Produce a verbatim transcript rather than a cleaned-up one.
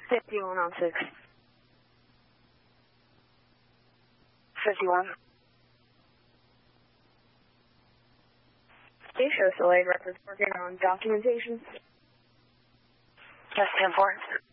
fifty-one on six. fifty-one. Show delayed records working on documentation. Yes, ten four.